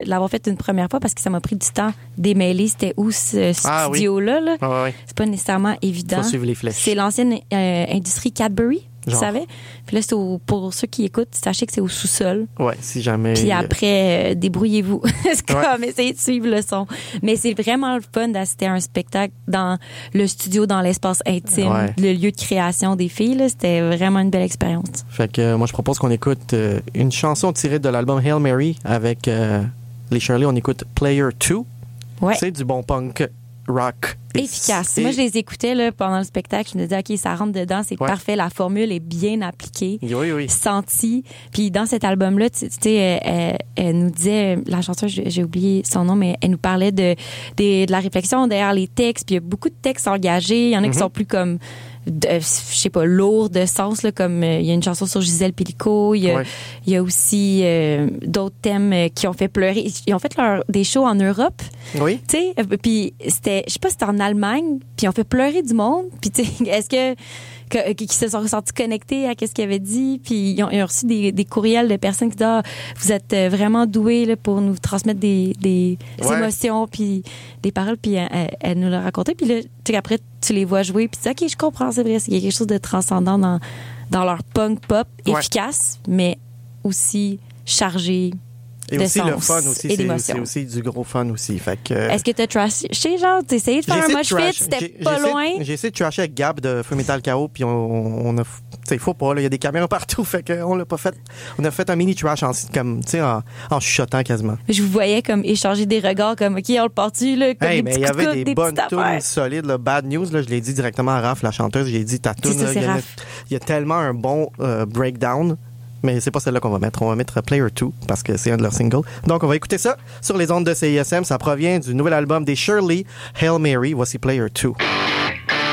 l'avoir fait une première fois parce que ça m'a pris du temps démêler c'était où ce studio-là. Là. Ah, oui. C'est pas nécessairement évident. Faut suivre les flèches. C'est l'ancienne industrie Cadbury, tu Genre. savais? Puis là, pour ceux qui écoutent, sachez que c'est au sous-sol. Ouais, si jamais. Puis après, débrouillez-vous. C'est comme essayer de suivre le son. Mais c'est vraiment le fun d'assister à un spectacle dans le studio, dans l'espace intime, le lieu de création des filles. Là. C'était vraiment une belle expérience. Fait que moi, je propose qu'on écoute une chanson tirée de l'album Hail Mary avec les Shirley. On écoute Player 2. Ouais. C'est du bon punk rock. Efficace. Moi, je les écoutais là, pendant le spectacle. Je me disais, OK, ça rentre dedans, c'est parfait. La formule est bien appliquée, sentie. Puis dans cet album-là, tu sais, elle nous disait, la chanteuse, j'ai oublié son nom, mais elle nous parlait de la réflexion derrière les textes. Puis il y a beaucoup de textes engagés. Il y en a qui sont plus comme je sais pas, lourd de sens, là, comme il y a une chanson sur Gisèle Pellico, il y a aussi d'autres thèmes qui ont fait pleurer. Ils ont fait des shows en Europe. Oui. Tu sais, puis c'était, je sais pas si c'était en Allemagne, puis ils ont fait pleurer du monde. Puis tu sais, est-ce que qui se sont ressentis connectés à ce qu'il avait dit, puis ils ont reçu des courriels de personnes qui disent vous êtes vraiment doués là, pour nous transmettre des émotions puis des paroles, puis elle nous l'a raconté, puis là tu sais après tu les vois jouer, puis tu dis OK, je comprends, c'est vrai, il y a quelque chose de transcendant dans leur punk pop efficace, mais aussi chargé. Et aussi le fun aussi, c'est aussi du gros fun aussi. Fait que, est-ce que t'as trashé, genre, t'as essayé de faire un mosh fit, c'était pas loin? J'ai essayé de trasher avec Gab de Feu Metal Chaos, puis on a, tu sais, il faut pas, là, il y a des caméras partout, fait qu'on l'a pas fait. On a fait un mini trash comme, tu sais, en chuchotant quasiment. Je vous voyais comme échanger des regards, comme, OK, on le part-tu, là, comme mais il y avait des bonnes tunes solides, là. Bad News, là, je l'ai dit directement à Raph, la chanteuse, j'ai dit, ta tune, il y a tellement un bon breakdown. Mais c'est pas celle-là qu'on va mettre. On va mettre Player 2 parce que c'est un de leurs singles. Donc, on va écouter ça sur les ondes de CISM. Ça provient du nouvel album des Shirley, Hail Mary. Voici Player 2.